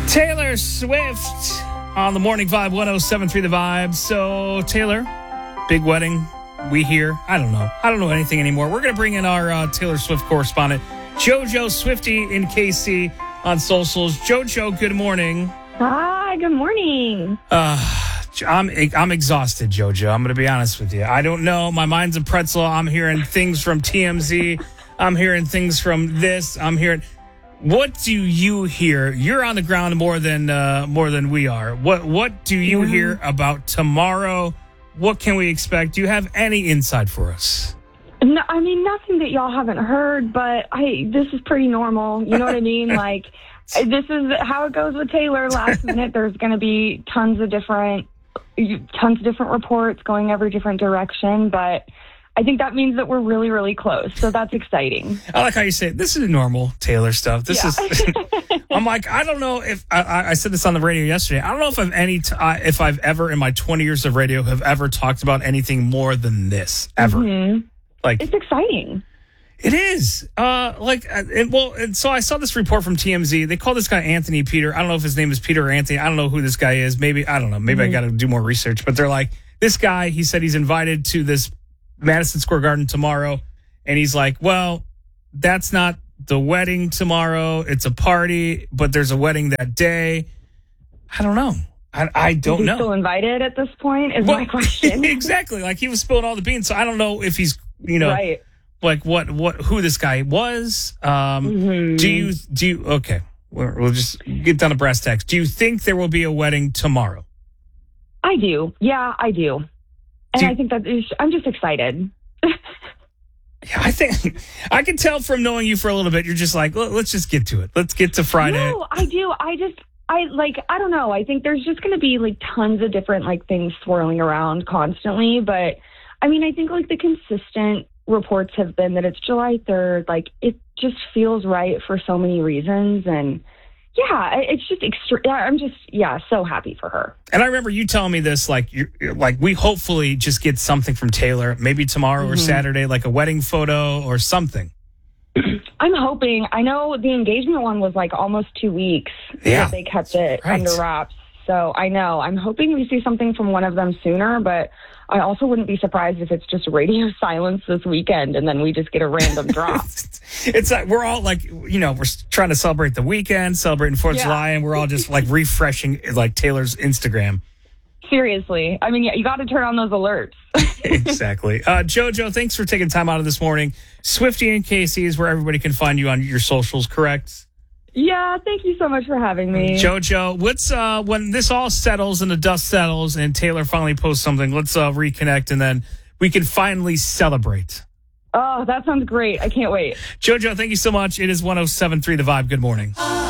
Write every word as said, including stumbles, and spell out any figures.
Taylor Swift on the Morning Vibe one oh seven point three The Vibe. So, Taylor, big wedding. We hear. I don't know. I don't know anything anymore. We're going to bring in our uh, Taylor Swift correspondent, JoJo Swifty in K C on socials. JoJo, good morning. Hi, good morning. Uh, I'm I'm exhausted, JoJo. I'm going to be honest with you. I don't know. My mind's a pretzel. I'm hearing things from T M Z. I'm hearing things from this. I'm hearing. What do you hear? You're on the ground more than uh, more than we are. What What do you yeah. hear about tomorrow? What can we expect? Do you have any insight for us? No, I mean, nothing that y'all haven't heard, but I this is pretty normal. You know what I mean? Like, this is how it goes with Taylor. Last minute, there's going to be tons of different, tons of different reports going every different direction, but I think that means that we're really, really close. So that's exciting. I like how you say it. This is normal Taylor stuff. This yeah. is. I'm like, I don't know if I, I said this on the radio yesterday. I don't know if I've any t- uh, if I've ever in my twenty years of radio have ever talked about anything more than this ever. Mm-hmm. Like, it's exciting. It is. Uh, like, and, well, and so I saw this report from T M Z. They call this guy Anthony Peter. I don't know if his name is Peter or Anthony. I don't know who this guy is. Maybe I don't know. Maybe mm-hmm. I got to do more research. But they're like, this guy. He said he's invited to this Madison Square Garden tomorrow, and he's like, well, that's not the wedding tomorrow. It's a party, but there's a wedding that day. I don't know. I, I don't is he know. Still invited at this point is well, my question. Exactly. Like, he was spilling all the beans, so I don't know if he's, you know, right. like what what who this guy was. Um, mm-hmm. Do you do you, okay? We'll, we'll just get down to brass tacks. Do you think there will be a wedding tomorrow? I do. Yeah, I do. And do I think that is, I'm just excited. Yeah, I think I can tell from knowing you for a little bit. You're just like, let's just get to it. Let's get to Friday. No, I do. I just, I like, I don't know. I think there's just going to be like tons of different like things swirling around constantly. But I mean, I think like the consistent reports have been that it's July third. Like, it just feels right for so many reasons. And yeah, it's just extreme. I'm just, yeah, so happy for her. And I remember you telling me this, like, you're, like we hopefully just get something from Taylor, maybe tomorrow mm-hmm. or Saturday, like a wedding photo or something. I'm hoping. I know the engagement one was like almost two weeks. Yeah, that they kept it right. under wraps. So I know. I'm hoping we see something from one of them sooner, but I also wouldn't be surprised if it's just radio silence this weekend and then we just get a random drop. It's like we're all like, you know, we're trying to celebrate the weekend, celebrating fourth of July, and we're all just like refreshing like Taylor's Instagram. Seriously. I mean, yeah, you got to turn on those alerts. Exactly. Uh, JoJo, thanks for taking time out of this morning. Swifty and K C is where everybody can find you on your socials, correct? Yeah, thank you so much for having me. JoJo, what's uh, when this all settles and the dust settles and Taylor finally posts something, let's uh, reconnect and then we can finally celebrate. Oh, that sounds great. I can't wait. JoJo, thank you so much. It is one oh seven point three The Vibe. Good morning.